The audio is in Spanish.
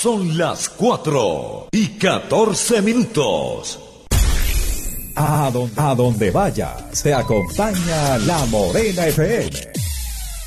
Son las 4:14. A donde vayas, te acompaña La Morena FM.